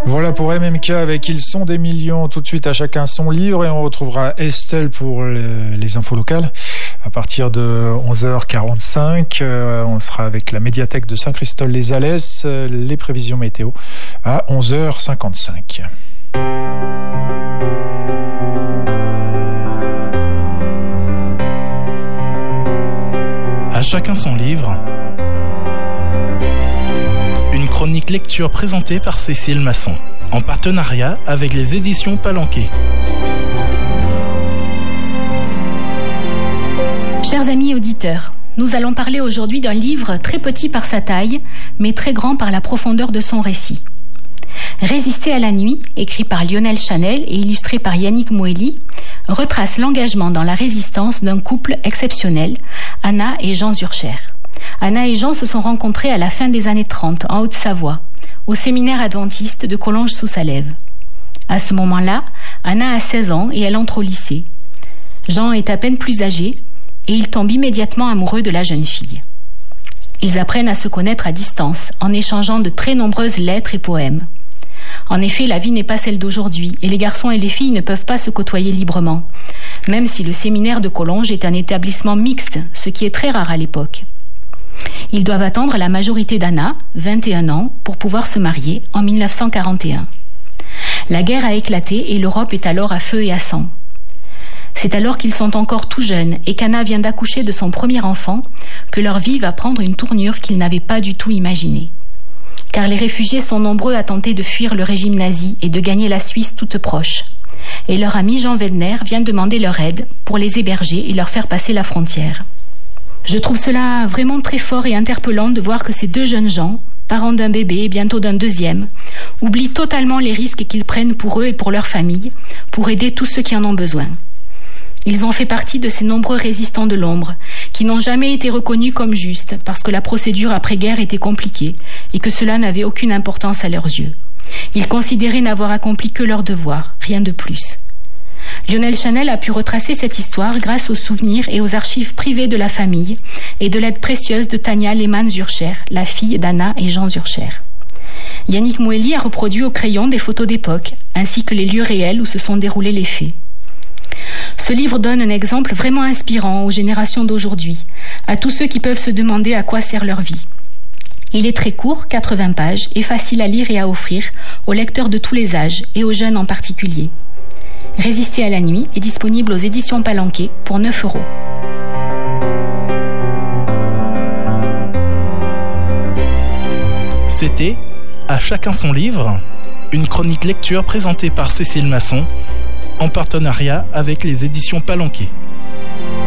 Voilà pour MMK avec Ils sont des millions. Tout de suite à chacun son livre et on retrouvera Estelle pour les infos locales. À partir de 11h45, on sera avec la médiathèque de Saint-Christol-les-Alès, les prévisions météo à 11h55. À chacun son livre. Une chronique lecture présentée par Cécile Masson, en partenariat avec les éditions Palanquet. Chers amis auditeurs, nous allons parler aujourd'hui d'un livre très petit par sa taille, mais très grand par la profondeur de son récit. Résister à la nuit, écrit par Lionel Chanel et illustré par Yannick Moelli, retrace l'engagement dans la résistance d'un couple exceptionnel, Anna et Jean Zurcher. Anna et Jean se sont rencontrés à la fin des années 30, en Haute-Savoie, au séminaire adventiste de Collonges-sous-Salève. À ce moment-là, Anna a 16 ans et elle entre au lycée. Jean est à peine plus âgé et il tombe immédiatement amoureux de la jeune fille. Ils apprennent à se connaître à distance, en échangeant de très nombreuses lettres et poèmes. En effet, la vie n'est pas celle d'aujourd'hui et les garçons et les filles ne peuvent pas se côtoyer librement, même si le séminaire de Collonges est un établissement mixte, ce qui est très rare à l'époque. Ils doivent attendre la majorité d'Anna, 21 ans, pour pouvoir se marier en 1941. La guerre a éclaté et l'Europe est alors à feu et à sang. C'est alors qu'ils sont encore tout jeunes et qu'Anna vient d'accoucher de son premier enfant que leur vie va prendre une tournure qu'ils n'avaient pas du tout imaginée. Car les réfugiés sont nombreux à tenter de fuir le régime nazi et de gagner la Suisse toute proche. Et leur ami Jean Wedner vient demander leur aide pour les héberger et leur faire passer la frontière. Je trouve cela vraiment très fort et interpellant de voir que ces deux jeunes gens, parents d'un bébé et bientôt d'un deuxième, oublient totalement les risques qu'ils prennent pour eux et pour leur famille, pour aider tous ceux qui en ont besoin. Ils ont fait partie de ces nombreux résistants de l'ombre, qui n'ont jamais été reconnus comme justes parce que la procédure après-guerre était compliquée et que cela n'avait aucune importance à leurs yeux. Ils considéraient n'avoir accompli que leur devoir, rien de plus. Lionel Chanel a pu retracer cette histoire grâce aux souvenirs et aux archives privées de la famille et de l'aide précieuse de Tania Lehmann-Zurcher, la fille d'Anna et Jean Zurcher. Yannick Moelli a reproduit au crayon des photos d'époque, ainsi que les lieux réels où se sont déroulés les faits. Ce livre donne un exemple vraiment inspirant aux générations d'aujourd'hui, à tous ceux qui peuvent se demander à quoi sert leur vie. Il est très court, 80 pages, et facile à lire et à offrir aux lecteurs de tous les âges et aux jeunes en particulier. Résister à la nuit est disponible aux éditions Palanquet pour 9 €. C'était À chacun son livre, une chronique lecture présentée par Cécile Masson, en partenariat avec les éditions Palanquet.